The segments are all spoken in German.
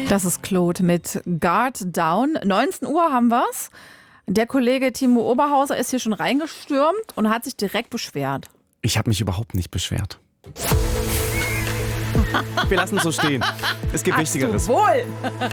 Das ist Claude mit Guard Down. 19 Uhr haben wir's. Der Kollege Timo Oberhauser ist hier schon reingestürmt und hat sich direkt beschwert. Ich habe mich überhaupt nicht beschwert. Wir lassen es so stehen. Es gibt Wichtigeres. Wohl.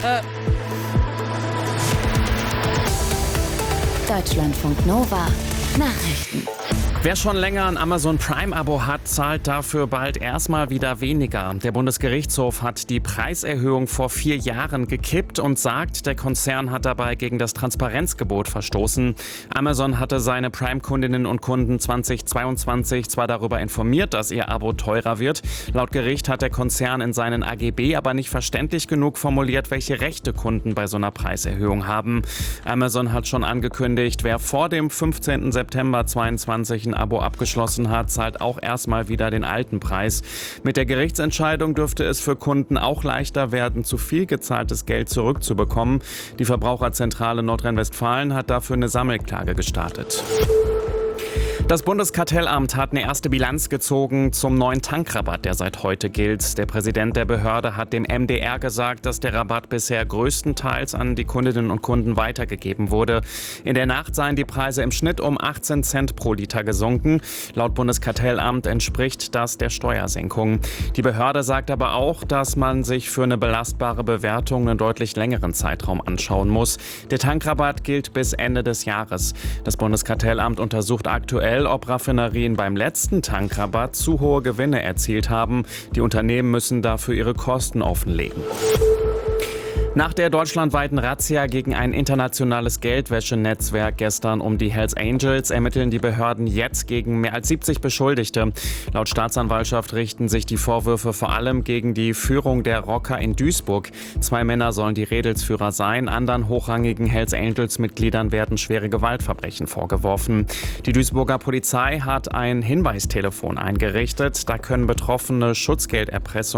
Deutschlandfunk Nova Nachrichten. Wer schon länger ein Amazon Prime-Abo hat, zahlt dafür bald erstmal wieder weniger. Der Bundesgerichtshof hat die Preiserhöhung vor 4 Jahren gekippt und sagt, der Konzern hat dabei gegen das Transparenzgebot verstoßen. Amazon hatte seine Prime-Kundinnen und Kunden 2022 zwar darüber informiert, dass ihr Abo teurer wird. Laut Gericht hat der Konzern in seinen AGB aber nicht verständlich genug formuliert, welche Rechte Kunden bei so einer Preiserhöhung haben. Amazon hat schon angekündigt, wer vor dem 15. September 2022 ein Abo abgeschlossen hat, zahlt auch erstmal wieder den alten Preis. Mit der Gerichtsentscheidung dürfte es für Kunden auch leichter werden, zu viel gezahltes Geld zurückzubekommen. Die Verbraucherzentrale Nordrhein-Westfalen hat dafür eine Sammelklage gestartet. Das Bundeskartellamt hat eine erste Bilanz gezogen zum neuen Tankrabatt, der seit heute gilt. Der Präsident der Behörde hat dem MDR gesagt, dass der Rabatt bisher größtenteils an die Kundinnen und Kunden weitergegeben wurde. In der Nacht seien die Preise im Schnitt um 18 Cent pro Liter gesunken. Laut Bundeskartellamt entspricht das der Steuersenkung. Die Behörde sagt aber auch, dass man sich für eine belastbare Bewertung einen deutlich längeren Zeitraum anschauen muss. Der Tankrabatt gilt bis Ende des Jahres. Das Bundeskartellamt untersucht aktuell, ob Raffinerien beim letzten Tankrabatt zu hohe Gewinne erzielt haben. Die Unternehmen müssen dafür ihre Kosten offenlegen. Nach der deutschlandweiten Razzia gegen ein internationales Geldwäschenetzwerk gestern um die Hells Angels ermitteln die Behörden jetzt gegen mehr als 70 Beschuldigte. Laut Staatsanwaltschaft richten sich die Vorwürfe vor allem gegen die Führung der Rocker in Duisburg. 2 Männer sollen die Redelsführer sein, anderen hochrangigen Hells Angels-Mitgliedern werden schwere Gewaltverbrechen vorgeworfen. Die Duisburger Polizei hat ein Hinweistelefon eingerichtet. Da können Betroffene Schutzgelderpressung